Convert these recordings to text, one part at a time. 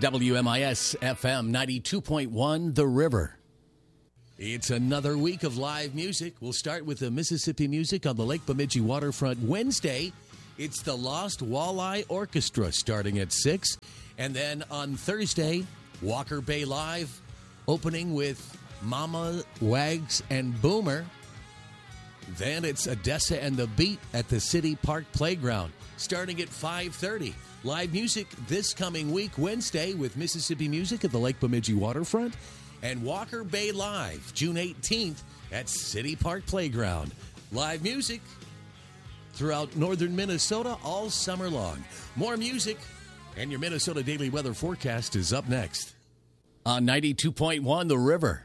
WMIS FM 92.1 The River. It's another week of live music. We'll start with the Mississippi Music on the Lake Bemidji waterfront. Wednesday, it's the Lost Walleye Orchestra starting at 6. And then on Thursday, Walker Bay Live opening with Mama, Wags, and Boomer. Then it's Odessa and the Beat at the City Park Playground starting at 5:30. Live music this coming week, Wednesday, with Mississippi Music at the Lake Bemidji waterfront. And Walker Bay Live, June 18th at City Park Playground. Live music throughout northern Minnesota all summer long. More music and your Minnesota Daily Weather Forecast is up next on 92.1 The River.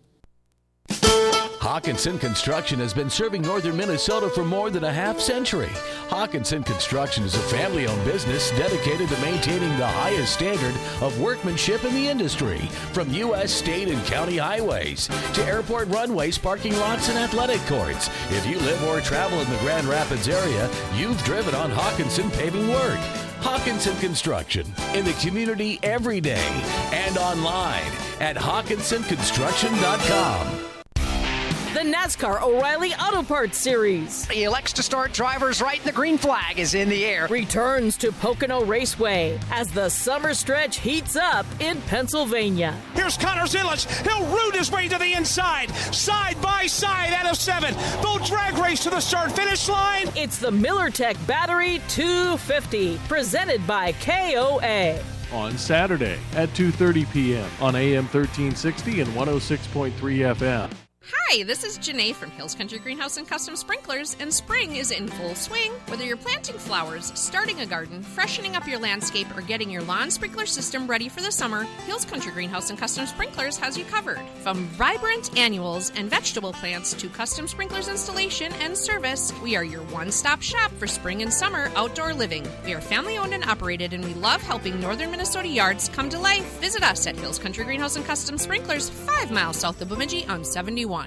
Hawkinson Construction has been serving northern Minnesota for more than a half century. Hawkinson Construction is a family-owned business dedicated to maintaining the highest standard of workmanship in the industry, from U.S., state, and county highways to airport runways, parking lots, and athletic courts. If you live or travel in the Grand Rapids area, you've driven on Hawkinson paving work. Hawkinson Construction, in the community every day and online at HawkinsonConstruction.com. The NASCAR O'Reilly Auto Parts Series. He elects to start drivers right, and the green flag is in the air. Returns to Pocono Raceway as the summer stretch heats up in Pennsylvania. Here's Connor Zilic. He'll root his way to the inside. Side by side out of 7. They'll drag race to the start-finish line. It's the MillerTech Battery 250, presented by KOA. On Saturday at 2:30 p.m. on AM 1360 and 106.3 FM. Hi, this is Janae from Hills Country Greenhouse and Custom Sprinklers, and spring is in full swing. Whether you're planting flowers, starting a garden, freshening up your landscape, or getting your lawn sprinkler system ready for the summer, Hills Country Greenhouse and Custom Sprinklers has you covered. From vibrant annuals and vegetable plants to custom sprinklers installation and service, we are your one-stop shop for spring and summer outdoor living. We are family-owned and operated, and we love helping northern Minnesota yards come to life. Visit us at Hills Country Greenhouse and Custom Sprinklers, 5 miles south of Bemidji on 71.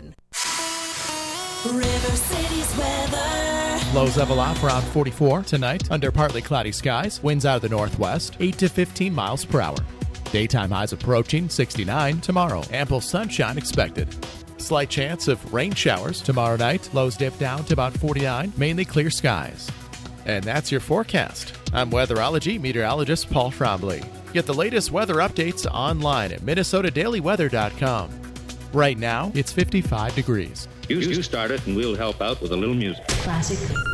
River City's weather. Lows level off around 44 tonight under partly cloudy skies. Winds out of the northwest, 8 to 15 miles per hour. Daytime highs approaching 69 tomorrow. Ample sunshine expected. Slight chance of rain showers tomorrow night. Lows dip down to about 49, mainly clear skies. And that's your forecast. I'm weatherology meteorologist Paul Frombley. Get the latest weather updates online at MinnesotaDailyWeather.com. Right now, it's 55 degrees. You start it, and we'll help out with a little music. Classic.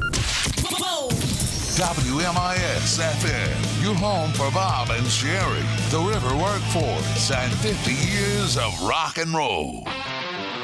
WMIS FM, your home for Bob and Sherry, the River Workforce, and 50 years of rock and roll.